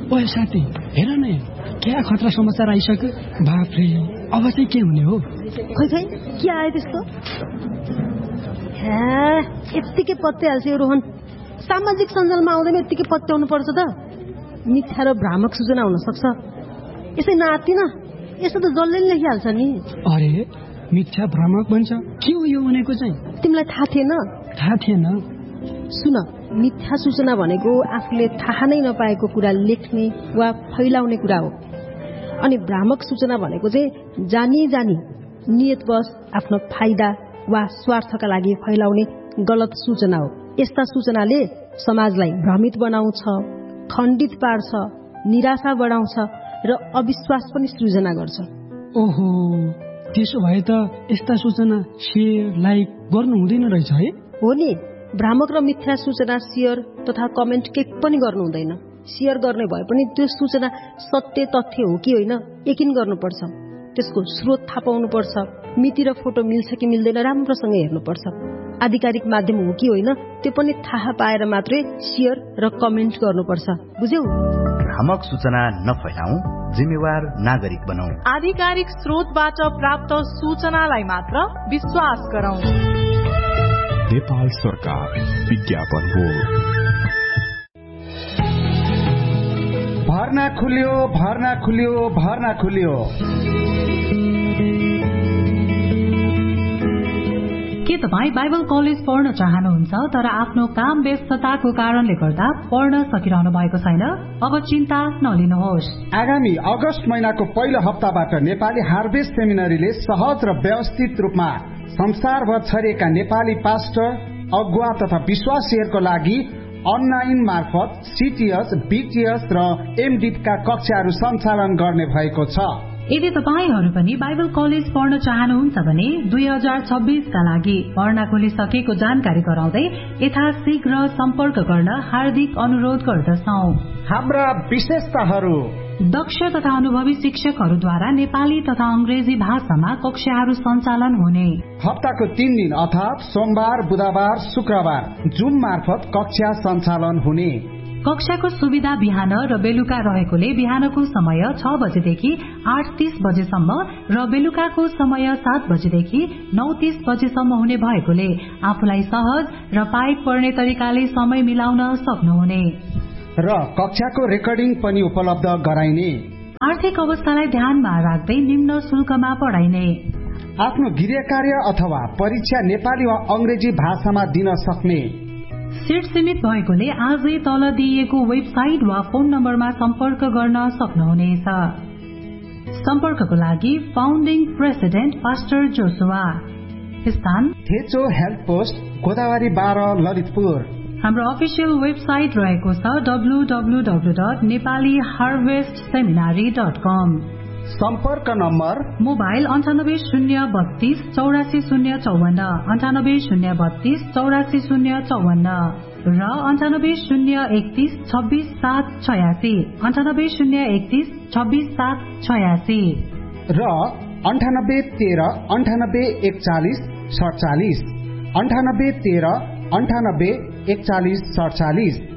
ओए साथी, हेर न क्या खतरा समाचार आइसक्यो। बाफ्रे, अब चाहिँ के हुने हो? खै के आयो त्यस्तो? यत्तिकै पत्याइहाल्छ यो रोहन। सामाजिक सञ्जालमा आउँदैन यत्तिकै पत्याउनु पर्छ त। मिथ्या र भ्रामक सूचना हुन सक्छ। यसै नआत्तिन, यसो त जसले लेखिहाल्छ नि। अरे मिथ्या भ्रामक भन्छ, के हो यो भनेको चाहिँ? तिमीलाई थाहा थिएन? थाहा थिएन। सुन, मिथ्या सूचना भनेको आफूले थाहा नै नपाएको कुरा लेख्ने वा फैलाउने कुरा हो। अनि भ्रामक सूचना भनेको चाहिँ जानी जानी नियतवश आफ्नो फाइदा वा स्वार्थका लागि फैलाउने गलत सूचना हो। यस्ता सूचनाले समाजलाई भ्रमित बनाउँछ, खण्डित पार्छ, निराशा बढाउँछ र अविश्वास पनि सृजना गर्छ। ओहो, त्यसो भए त यस्ता सूचना शेयर लाइक गर्नु हुँदैन रहेछ है? हो नि, भ्रामक र मिथ्या सूचना शेयर तथा कमेन्ट केही पनि गर्नु हुँदैन। शेयर गर्ने भए पनि त्यो सूचना सत्य तथ्य हो कि होइन यकिन गर्नुपर्छ। त्यसको स्रोत थाहा पाउनुपर्छ। मिति र फोटो मिल्छ कि मिल्दैन राम्रोसँग हेर्नुपर्छ। आधिकारिक माध्यम हो कि होइन त्यो पनि थाहा पाएर मात्रै शेयर र कमेन्ट गर्नुपर्छ। बुझ्यौ? भ्रामक सूचना नफैलाऊ, जिम्मेवार नागरिक बनाऊ। आधिकारिक स्रोतबाट प्राप्त सूचनालाई मात्र विश्वास गरौं। नेपाल सरकार विज्ञापन बोर्ड। भर्ना खुल्यो, भर्ना खुल्यो, भर्ना खुल्यो। के तपाईँ बाइबल कलेज पढ्न चाहनुहुन्छ तर आफ्नो काम व्यस्तताको कारणले गर्दा पढ्न सकिरहनु भएको छैन? अब चिन्ता नलिनुहोस्। आगामी अगस्त महिनाको पहिलो हप्ताबाट नेपाली हार्भेस्ट सेमिनरीले सहज र व्यवस्थित रूपमा संसारभर छरिएका नेपाली पास्टर, अगुवा तथा विश्वासीहरूको लागि अनलाइन मार्फत सीटीएस, बीटीएस र एमडीका कक्षाहरू सञ्चालन गर्ने भएको छ। यदि तपाईहरू पनि बाइबल कलेज पढ्न चाहनुहुन्छ भने 2026 का लागि पढ्न खोलिसकेको जानकारी गराउँदै यथाशीघ्र सम्पर्क गर्न हार्दिक अनुरोध गर्दछौं। हाम्रा विशेषताहरू: दक्ष तथा अनुभवी शिक्षकहरूद्वारा नेपाली तथा अंग्रेजी भाषामा कक्षाहरू सञ्चालन हुने। हप्ताको 3 दिन अर्थात सोमबार, बुधबार, शुक्रबार जुम मार्फत कक्षा सञ्चालन हुने। कक्षाको सुविधा बिहान र बेलुका रहेकोले बिहानको समय 6 बजेदेखि 8:30 बजेसम्म र बेलुकाको समय 7 बजेदेखि 9:30 बजेसम्म हुने भएकोले आफूलाई सहज र पाइक पर्ने तरिकाले समय मिलाउन सक्नुहुने र कक्षाको रेकर्डिङ पनि उपलब्ध गराइने। आर्थिक अवस्थालाई ध्यानमा राख्दै निम्न शुल्कमा पढाइने। आफ्नो गृह कार्य अथवा परीक्षा नेपाली वा अंग्रेजी भाषामा दिन सक्ने। सीट सीमित भएकोले आजै तल दिइएको वेबसाइट वा फोन नम्बरमा सम्पर्क गर्न सक्नुहुनेछ। सम्पर्कको लागि फाउन्डिङ प्रेसिडेन्ट पास्टर जोसुवा, स्थान थेचो हेल्थ पोस्ट, गोदावरी 12, ललितपुर। हाम्रो अफिसियल वेबसाइट रहेको छ www.nepaliharvestseminary.com। सम्पर्क नम्बर: मोबाइल 980324 84054, 980324 84054 र 980130 26786, 980130 26786 र 9813 9841 47, 9813 9841 47।